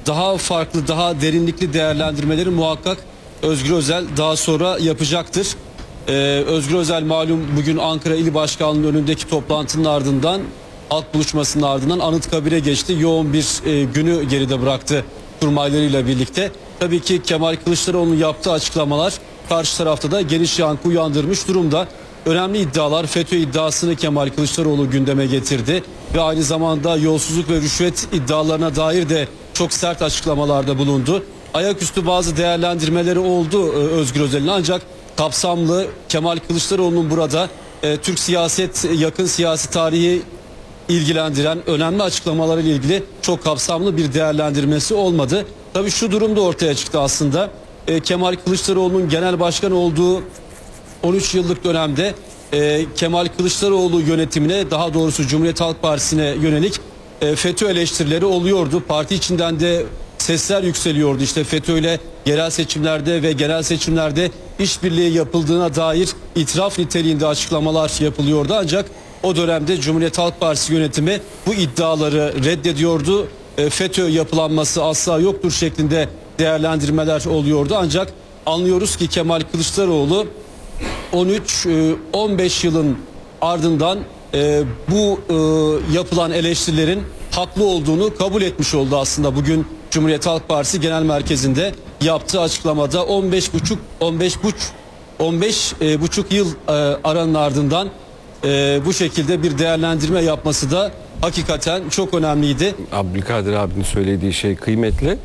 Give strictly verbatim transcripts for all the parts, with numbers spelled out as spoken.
daha farklı, daha derinlikli değerlendirmeleri muhakkak Özgür Özel daha sonra yapacaktır. Ee, Özgür Özel malum bugün Ankara İl Başkanlığı'nın önündeki toplantının ardından, halk buluşmasının ardından Anıtkabir'e geçti. Yoğun bir e, günü geride bıraktı kurmaylarıyla birlikte. Tabii ki Kemal Kılıçdaroğlu'nun yaptığı açıklamalar karşı tarafta da geniş yankı uyandırmış durumda. Önemli iddialar, FETÖ iddiasını Kemal Kılıçdaroğlu gündeme getirdi ve aynı zamanda yolsuzluk ve rüşvet iddialarına dair de çok sert açıklamalarda bulundu. Ayaküstü bazı değerlendirmeleri oldu e, Özgür Özel'in, ancak kapsamlı Kemal Kılıçdaroğlu'nun burada e, Türk siyaset, yakın siyasi tarihi ilgilendiren önemli açıklamalarıyla ilgili çok kapsamlı bir değerlendirmesi olmadı. Tabii şu durum da ortaya çıktı aslında. E, Kemal Kılıçdaroğlu'nun genel başkan olduğu on üç yıllık dönemde e, Kemal Kılıçdaroğlu yönetimine, daha doğrusu Cumhuriyet Halk Partisi'ne yönelik e, FETÖ eleştirileri oluyordu. Parti içinden de sesler yükseliyordu. İşte FETÖ ile yerel seçimlerde ve genel seçimlerde işbirliği yapıldığına dair itiraf niteliğinde açıklamalar yapılıyordu. Ancak o dönemde Cumhuriyet Halk Partisi yönetimi bu iddiaları reddediyordu. E, FETÖ yapılanması asla yoktur şeklinde değerlendirmeler oluyordu. Ancak anlıyoruz ki Kemal Kılıçdaroğlu on üç on beş yılın ardından e, bu e, yapılan eleştirilerin haklı olduğunu kabul etmiş oldu aslında. Bugün Cumhuriyet Halk Partisi Genel Merkezi'nde yaptığı açıklamada on beş buçuk on beş buçuk on beş buçuk yıl e, aranın ardından e, bu şekilde bir değerlendirme yapması da hakikaten çok önemliydi. Abdülkadir abinin söylediği şey kıymetli.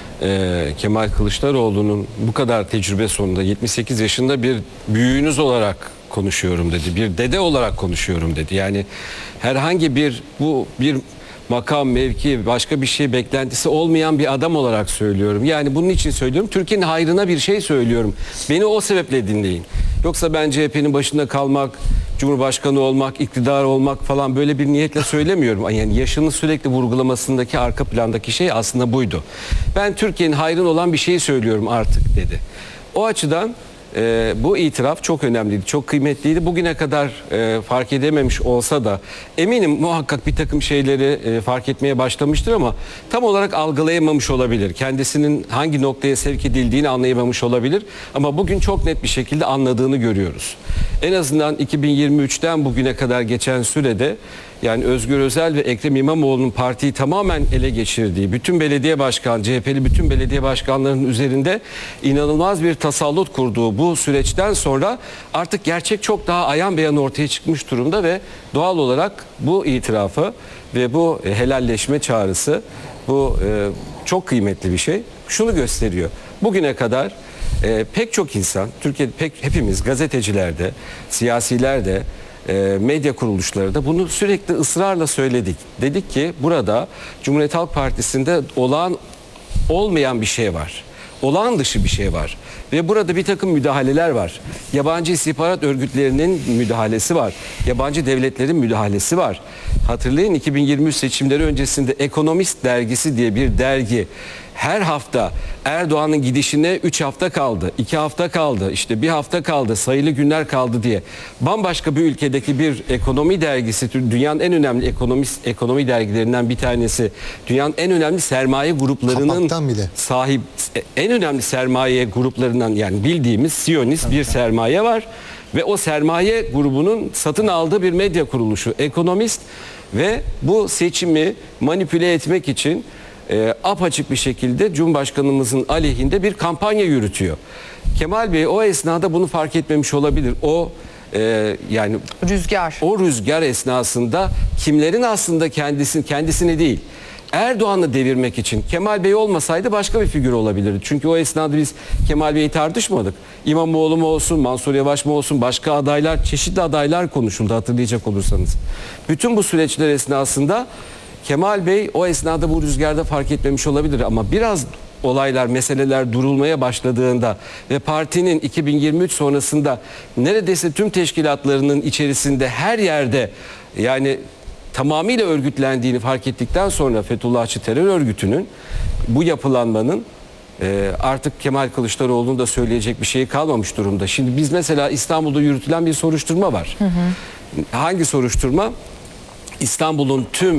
Ee, Kemal Kılıçdaroğlu'nun bu kadar tecrübe sonunda yetmiş sekiz yaşında bir büyüğünüz olarak konuşuyorum dedi. Bir dede olarak konuşuyorum dedi. Yani herhangi bir bu bir makam, mevki, başka bir şey beklentisi olmayan bir adam olarak söylüyorum. Yani bunun için söylüyorum. Türkiye'nin hayrına bir şey söylüyorum. Beni o sebeple dinleyin. Yoksa ben C H P'nin başında kalmak, Cumhurbaşkanı olmak, iktidar olmak falan böyle bir niyetle söylemiyorum. Yani yaşını sürekli vurgulamasındaki arka plandaki şey aslında buydu. Ben Türkiye'nin hayrına olan bir şey söylüyorum artık dedi. O açıdan e, bu itiraf çok önemliydi, çok kıymetliydi. Bugüne kadar e, fark edememiş olsa da eminim muhakkak bir takım şeyleri e, fark etmeye başlamıştır ama tam olarak algılayamamış olabilir. Kendisinin hangi noktaya sevk edildiğini anlayamamış olabilir. Ama bugün çok net bir şekilde anladığını görüyoruz. En azından iki bin yirmi üçten bugüne kadar geçen sürede yani Özgür Özel ve Ekrem İmamoğlu'nun partiyi tamamen ele geçirdiği, bütün belediye başkan, C H P'li bütün belediye başkanlarının üzerinde inanılmaz bir tasallut kurduğu bu süreçten sonra artık gerçek çok daha ayan beyan ortaya çıkmış durumda ve doğal olarak bu itirafı ve bu helalleşme çağrısı bu e, çok kıymetli bir şey. Şunu gösteriyor. Bugüne kadar e, pek çok insan, Türkiye'de pek hepimiz gazetecilerde, siyasilerde, E, medya kuruluşları da bunu sürekli ısrarla söyledik. Dedik ki burada Cumhuriyet Halk Partisi'nde olağan olmayan bir şey var. Olağan dışı bir şey var. Ve burada bir takım müdahaleler var. Yabancı istihbarat örgütlerinin müdahalesi var. Yabancı devletlerin müdahalesi var. Hatırlayın iki bin yirmi üç seçimleri öncesinde Ekonomist dergisi diye bir dergi her hafta Erdoğan'ın gidişine üç hafta kaldı, iki hafta kaldı, işte bir hafta kaldı, sayılı günler kaldı diye bambaşka bir ülkedeki bir ekonomi dergisi, dünyanın en önemli ekonomist ekonomi dergilerinden bir tanesi, dünyanın en önemli sermaye gruplarının sahip, en önemli sermaye gruplarından yani bildiğimiz Siyonist bir sermaye var ve o sermaye grubunun satın aldığı bir medya kuruluşu Ekonomist ve bu seçimi manipüle etmek için E, apaçık bir şekilde Cumhurbaşkanımızın aleyhinde bir kampanya yürütüyor. Kemal Bey o esnada bunu fark etmemiş olabilir. O e, yani rüzgar. O rüzgar esnasında kimlerin aslında kendisini kendisini değil Erdoğan'ı devirmek için Kemal Bey olmasaydı başka bir figür olabilirdi. Çünkü o esnada biz Kemal Bey'i tartışmadık. İmamoğlu mu olsun, Mansur Yavaş mı olsun, başka adaylar, çeşitli adaylar konuşuldu hatırlayacak olursanız. Bütün bu süreçler esnasında Kemal Bey o esnada bu rüzgarda fark etmemiş olabilir ama biraz olaylar, meseleler durulmaya başladığında ve partinin iki bin yirmi üç sonrasında neredeyse tüm teşkilatlarının içerisinde her yerde yani tamamıyla örgütlendiğini fark ettikten sonra Fethullahçı terör örgütünün bu yapılanmanın e, artık Kemal Kılıçdaroğlu'nun da söyleyecek bir şeyi kalmamış durumda. Şimdi biz mesela İstanbul'da yürütülen bir soruşturma var. Hı hı. Hangi soruşturma? İstanbul'un tüm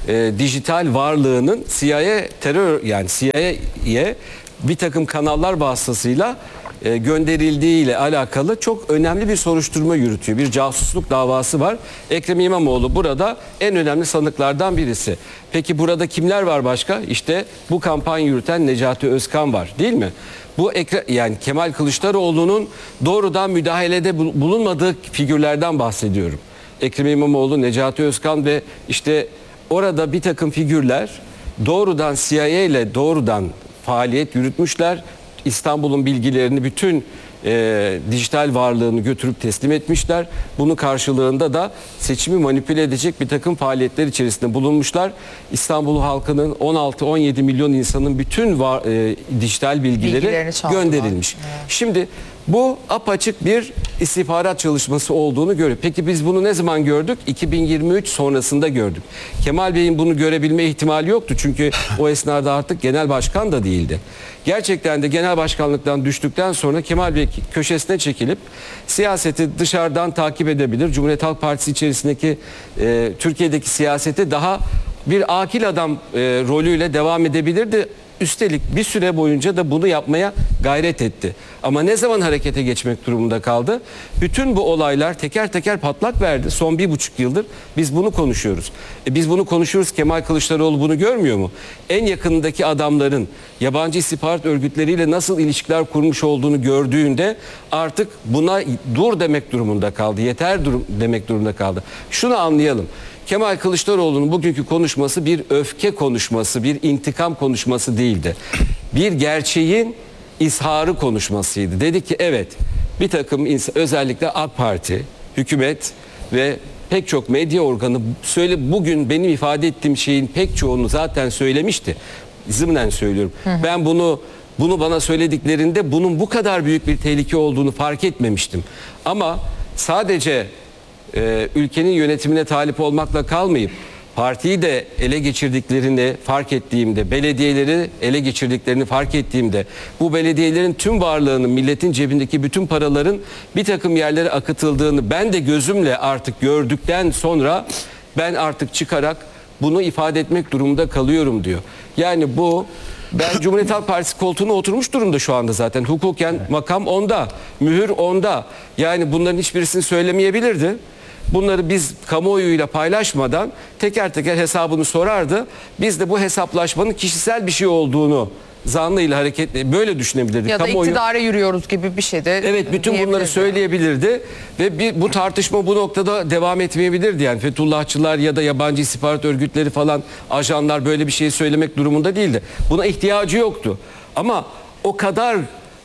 e, dijital varlığının C I A terör yani C I A'ye bir takım kanallar vasıtasıyla e, gönderildiği ile alakalı çok önemli bir soruşturma yürütüyor. Bir casusluk davası var. Ekrem İmamoğlu burada en önemli sanıklardan birisi. Peki burada kimler var başka? İşte bu kampanya yürüten Necati Özkan var, değil mi? Bu Ekrem, yani Kemal Kılıçdaroğlu'nun doğrudan müdahalede bulunmadığı figürlerden bahsediyorum. Ekrem İmamoğlu, Necati Özkan ve işte orada bir takım figürler doğrudan C I A ile doğrudan faaliyet yürütmüşler. İstanbul'un bilgilerini, bütün e, dijital varlığını götürüp teslim etmişler. Bunun karşılığında da seçimi manipüle edecek bir takım faaliyetler içerisinde bulunmuşlar. İstanbul halkının on altı on yedi milyon insanın bütün var, e, dijital bilgileri gönderilmiş. Evet. Şimdi bu apaçık bir istihbarat çalışması olduğunu görüyor. Peki biz bunu ne zaman gördük? iki bin yirmi üç sonrasında gördük. Kemal Bey'in bunu görebilme ihtimali yoktu. Çünkü o esnada artık genel başkan da değildi. Gerçekten de genel başkanlıktan düştükten sonra Kemal Bey köşesine çekilip siyaseti dışarıdan takip edebilir. Cumhuriyet Halk Partisi içerisindeki e, Türkiye'deki siyaseti daha bir akil adam e, rolüyle devam edebilirdi. Üstelik bir süre boyunca da bunu yapmaya gayret etti. Ama ne zaman harekete geçmek durumunda kaldı? Bütün bu olaylar teker teker patlak verdi. Son bir buçuk yıldır biz bunu konuşuyoruz. E biz bunu konuşuyoruz. Kemal Kılıçdaroğlu bunu görmüyor mu? En yakınındaki adamların yabancı istihbarat örgütleriyle nasıl ilişkiler kurmuş olduğunu gördüğünde artık buna dur demek durumunda kaldı. Yeter durum demek durumunda kaldı. Şunu anlayalım. Kemal Kılıçdaroğlu'nun bugünkü konuşması bir öfke konuşması, bir intikam konuşması değildi. Bir gerçeğin izharı konuşmasıydı. Dedi ki evet, bir takım insan, özellikle AK Parti, hükümet ve pek çok medya organı söyle bugün benim ifade ettiğim şeyin pek çoğunu zaten söylemişti. Zımnen söylüyorum. Hı hı. Ben bunu bunu bana söylediklerinde bunun bu kadar büyük bir tehlike olduğunu fark etmemiştim. Ama sadece Ee, ülkenin yönetimine talip olmakla kalmayıp partiyi de ele geçirdiklerini fark ettiğimde, belediyeleri ele geçirdiklerini fark ettiğimde, bu belediyelerin tüm varlığının, milletin cebindeki bütün paraların bir takım yerlere akıtıldığını ben de gözümle artık gördükten sonra ben artık çıkarak bunu ifade etmek durumunda kalıyorum diyor. Yani bu, ben Cumhuriyet Halk Partisi koltuğuna oturmuş durumda şu anda zaten. Hukuken makam onda, mühür onda. Yani bunların hiçbirisini söylemeyebilirdi. Bunları biz kamuoyuyla paylaşmadan teker teker hesabını sorardı. Biz de bu hesaplaşmanın kişisel bir şey olduğunu zannıyla hareket böyle düşünebilirdik. Ya da Kamuoyu, iktidara yürüyoruz gibi bir şey de. evet, bütün bunları söyleyebilirdi ve bir, bu tartışma bu noktada devam etmeyebilirdi. Yani Fethullahçılar ya da yabancı istihbarat örgütleri falan, ajanlar böyle bir şey söylemek durumunda değildi. Buna ihtiyacı yoktu. Ama o kadar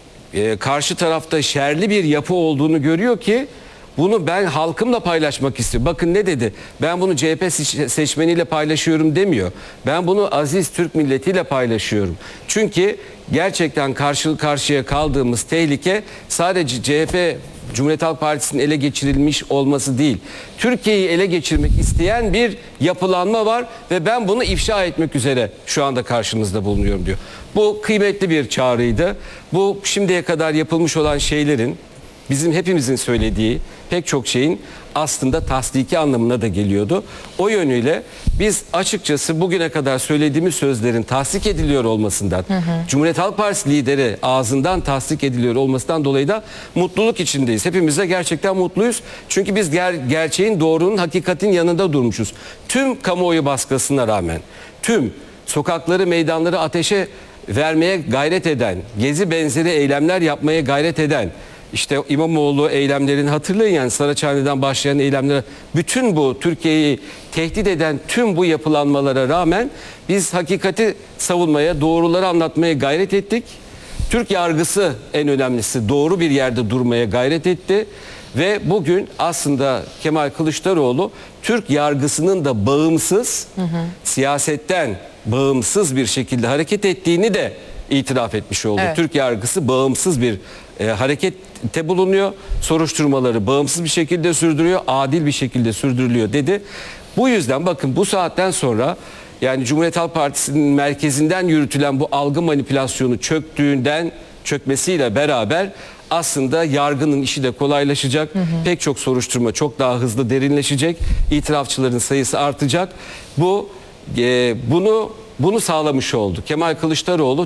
e, karşı tarafta şerli bir yapı olduğunu görüyor ki bunu ben halkımla paylaşmak istiyorum. Bakın ne dedi? Ben bunu C H P seçmeniyle paylaşıyorum demiyor. Ben bunu aziz Türk milletiyle paylaşıyorum. Çünkü gerçekten karşı karşıya kaldığımız tehlike sadece C H P, Cumhuriyet Halk Partisi'nin ele geçirilmiş olması değil. Türkiye'yi ele geçirmek isteyen bir yapılanma var ve ben bunu ifşa etmek üzere şu anda karşınızda bulunuyorum diyor. Bu kıymetli bir çağrıydı. Bu şimdiye kadar yapılmış olan şeylerin, bizim hepimizin söylediği pek çok şeyin aslında tasdiki anlamına da geliyordu. O yönüyle biz açıkçası bugüne kadar söylediğimiz sözlerin tasdik ediliyor olmasından, hı hı. Cumhuriyet Halk Partisi lideri ağzından tasdik ediliyor olmasından dolayı da mutluluk içindeyiz. Hepimiz de gerçekten mutluyuz. Çünkü biz ger gerçeğin, doğrunun, hakikatin yanında durmuşuz. Tüm kamuoyu baskısına rağmen, tüm sokakları, meydanları ateşe vermeye gayret eden, gezi benzeri eylemler yapmaya gayret eden, İşte İmamoğlu eylemlerini hatırlayın, yani Saraçhane'den başlayan eylemler, bütün bu Türkiye'yi tehdit eden tüm bu yapılanmalara rağmen biz hakikati savunmaya, doğruları anlatmaya gayret ettik. Türk yargısı en önemlisi doğru bir yerde durmaya gayret etti ve bugün aslında Kemal Kılıçdaroğlu Türk yargısının da bağımsız, hı hı. siyasetten bağımsız bir şekilde hareket ettiğini de itiraf etmiş oldu. Evet. Türk yargısı bağımsız bir e, harekette bulunuyor. Soruşturmaları bağımsız bir şekilde sürdürüyor, adil bir şekilde sürdürülüyor dedi. Bu yüzden bakın bu saatten sonra, yani Cumhuriyet Halk Partisi'nin merkezinden yürütülen bu algı manipülasyonu çöktüğünden, çökmesiyle beraber aslında yargının işi de kolaylaşacak. Hı hı. Pek çok soruşturma çok daha hızlı derinleşecek. İtirafçıların sayısı artacak. Bu e, bunu bunu sağlamış oldu. Kemal Kılıçdaroğlu